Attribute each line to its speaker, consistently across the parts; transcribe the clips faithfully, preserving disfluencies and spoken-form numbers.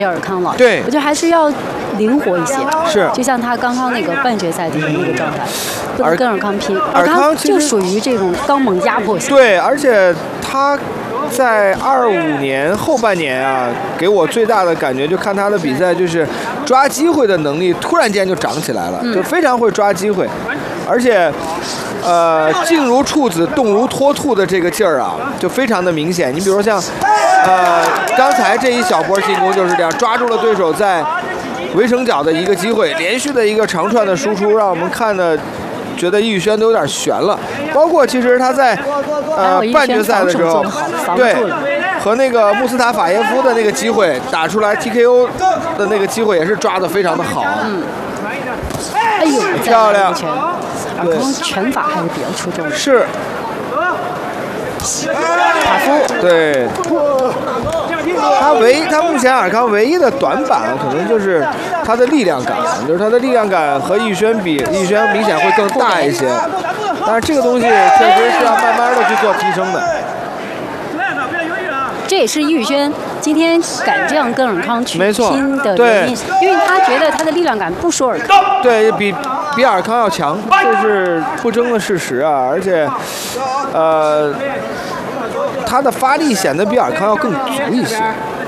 Speaker 1: 比尔康了。
Speaker 2: 对，
Speaker 1: 我觉得还是要灵活一些。
Speaker 2: 是，
Speaker 1: 就像他刚刚那个半决赛的那个状态，不能跟尔康拼。
Speaker 2: 尔康
Speaker 1: 就属于这种刚猛压迫型。
Speaker 2: 对，而且他在二五年后半年啊，给我最大的感觉就看他的比赛，就是抓机会的能力突然间就长起来了，
Speaker 1: 嗯、
Speaker 2: 就非常会抓机会，而且。呃，静如处子，动如脱兔的这个劲儿啊，就非常的明显。你比如说像，呃，刚才这一小波进攻就是这样，抓住了对手在围城角的一个机会，连续的一个长串的输出，让我们看的觉得易宇轩都有点悬了。包括其实他在呃半决赛的时候，对，和那个穆斯塔法耶夫的那个机会打出来 T K O 的那个机会也是抓得非常的好。
Speaker 1: 嗯。哎呦，
Speaker 2: 漂亮！
Speaker 1: 尔康拳法还是比较出众的。
Speaker 2: 是。
Speaker 1: 塔夫。
Speaker 2: 对。他唯他目前尔康唯一的短板可能就是他的力量感，就是他的力量感和易宇轩比，易宇轩明显会更大一些。但是这个东西确实是要慢慢的去做提升的。
Speaker 1: 这也是易宇轩今天敢这样跟尔康去拼的原因，因为他觉得他的力量感不输尔康，
Speaker 2: 对比比尔康要强，这是不争的事实啊。而且，呃，他的发力显得比尔康要更足一些。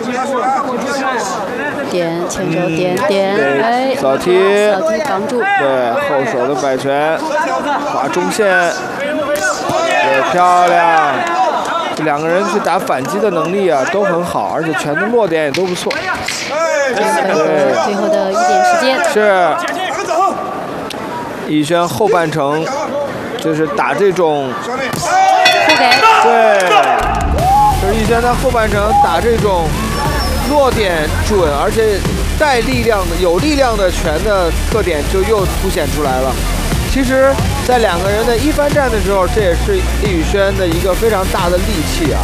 Speaker 1: 点前手点点，哎，
Speaker 2: 扫踢，
Speaker 1: 扫踢挡住，
Speaker 2: 对后手的摆拳，划中线，对漂亮。这两个人去打反击的能力啊都很好，而且拳的落点也都不错。
Speaker 1: 对，最后的一点时间
Speaker 2: 是易宇轩后半程就是打这种
Speaker 1: 不给，
Speaker 2: 对，就是易宇轩在后半程打这种落点准而且带力量的有力量的拳的特点就又凸显出来了。其实，在两个人的一番战的时候，这也是易宇轩的一个非常大的利器啊。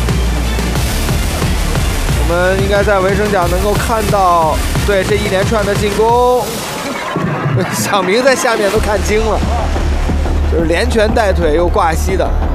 Speaker 2: 我们应该在围城角能够看到，对这一连串的进攻，小明在下面都看清了，就是连拳带腿又挂膝的。